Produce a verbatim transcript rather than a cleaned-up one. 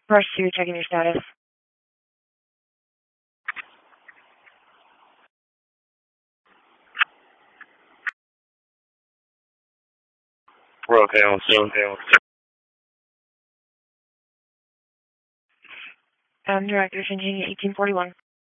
Rush two, checking your status. We're okay on scene. Um, Director Shinjin eighteen forty-one.